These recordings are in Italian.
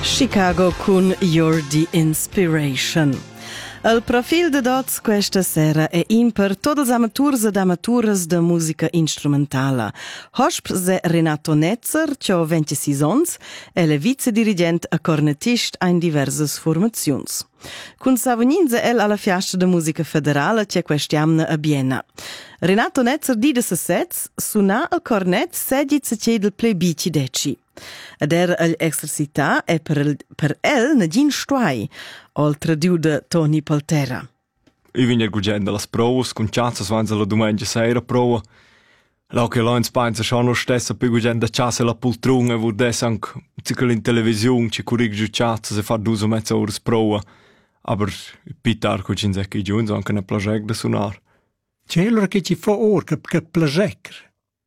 Chicago con You're the Inspiration. Il profil de Dots questa sera è in per tutti gli amateurs ed amaturas de musica instrumentala. Hosp è Renato Netzer, che ha 26 anni, è il vicedirigente e cornetist in diverse formazioni. Con Savoninze è alla Fiasta de Musica Federale che quest'anno a Vienna. Renato Netzer di de sets suona il cornet sedit se del plebici deci. Ed era l'exercità è per el Nadine Stuai, oltre diu de Tony Paltera. Io vine gugendo las provas, con ciazzas vanza la domenica sera prova. Lau che l'ho in Spagna schon lo stesso, poi gugendo ciassa la poltrona, wo des anche zickel in televisione, ci corrigge ciazzas e fa 2,5 ore prova. Aber pitar co cin secchi giunz anche ne plagec de suonar. C'è allora che ci fa or, che plagec?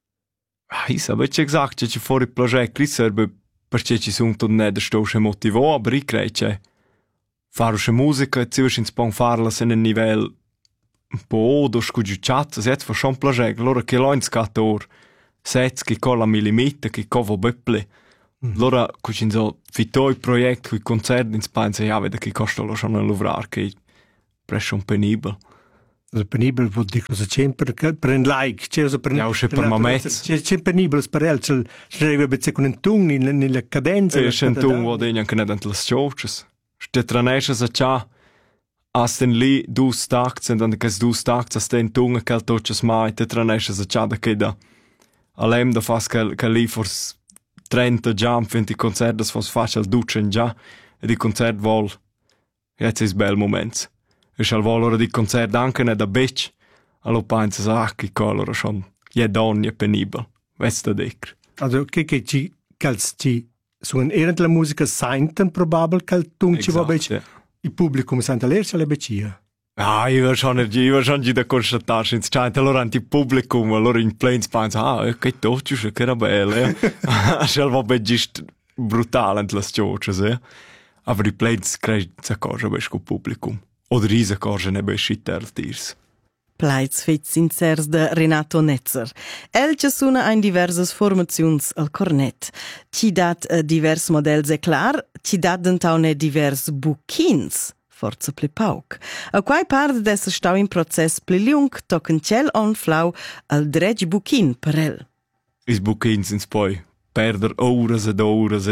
Io sapevo esatto che ci fuori plagec, io serve perché ci sono tutti ne da stosce motivò, aber io credo che fare musica e ci in spong farla se nel livello un po' do scugiucciazzo, se fa schon plagec, allora che l'ho in scator, sets che con la millimeter, che covo bepple. Allora, cucin so fitoi project, qui concerti in Spagna, ja, vede che costa lo schon a lavorare, che presso un penibel. Penibel vuol dire cosa c'è per un like, c'è cosa per ja, per mamets. C'è penibel per el, c'è deve con un ton nella cadenza. C'è un ton vuol dire anche nelle ciocces. Ste tranesce sa cha asten lì 2 tacts und dann kes 2 tacts asten ton che toches mai te tranesce sa cha da che da. Alem da fas che lì forse 30 jump 20 concerti fos facil ducen già e di concert vol. Jetzt is bel moments. E al volore di concert anche ne da bec, allo pensa sa che colore schon je donne penibel. Vesta decr. Also che ci calci suon erant la musica senten probabel cal tung ci va bec. Il pubblico sente lercia le becia. Ah, io schon gi da constatare in chat allora anti pubblico, allora in plains pensa che tocci che era belle. Al va begist brutal ant las ciocces, aber die plains crei sa cosa bec co publicum. Oder diese cosa ne beschiter tirs. Plaiz fet sincers de Renato Netzer. El che suna in diverses formazions al cornet. Ci dat divers models è clar, ci dat dentaune divers buchins. Forza pli pauc. A quai part d'esser stau in process pli lung tochen cel on flau al dreg buchin per el. Is buchins ins poi perder horas ed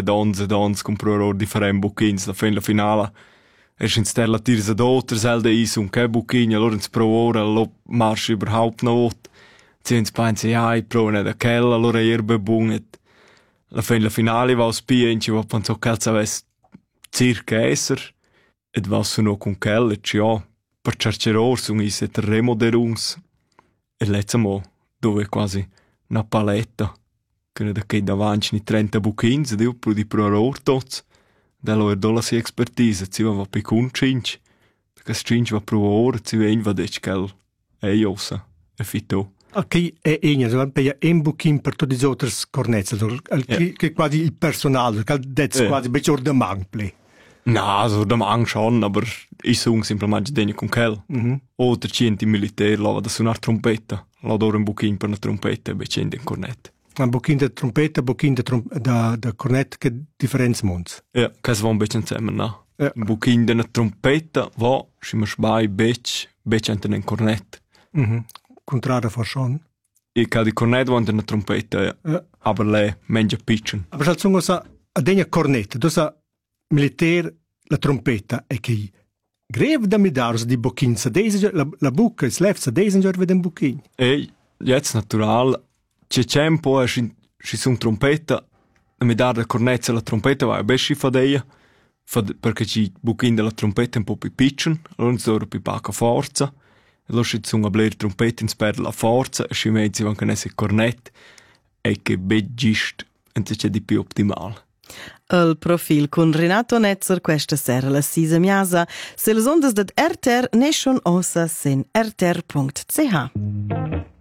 ons comprare different buchins la finala. Es in stella tirsa dotter selde is un che buchini allora ins pro ora lo marsch überhaupt not. Zins pensa ja I pro ne da kell allora erbe bunget. La finale va spia in ci va penso calza ves circa esser. Ed was no con kell et ja per cercheror sun is et remoderungs. E letzamo dove quasi una paletta che ne da che davanti ni 30 buchins ed io pro di pro ortots. Da lo erdola si expertise, si va picun cinc, perché cinc va pro ora, si va in vadec kel e ossa, e fito. Che è egna, so per un buchin per tutti gli altri cornezzi, che quasi il personale, che è quasi un po' da mangle. No, so da mang schon, aber ich sung simplemente degna con kel. Oder cienti militär, lava da suonar trompetta, la dore un buchin per una trompetta e becende in cornetta. Un buchin da trompetta, buchin da cornet, che differenza mons. Ja, che si va un becce insieme, no? Ja. Un buchin da una trompetta va, si mi sbai becce ante un cornet. Contrario for schon. E che di cornet va ante una trompetta, ja. Aber le mengia pitchen. Aber se sungo sa a degna cornet, do sa militär la trompetta e che greve da midars di buchin sa la bucca, il slef sa desengior vede un buchin. E jetzt natural c'è tempo ci sono trompetta e mi dà la cornezza la trompetta va a besci fadeia perché ci buchin della trompetta un po' più pitchen allora si deve più poca forza e allora ci sono a bler trompetta in sperde la forza e ci mezzi anche nesse cornet e che begist e c'è di più ottimale. Il profil con Renato Netzer questa sera la 6 miasa se le ondas dat RTR ne schon ossa sen rtr.ch.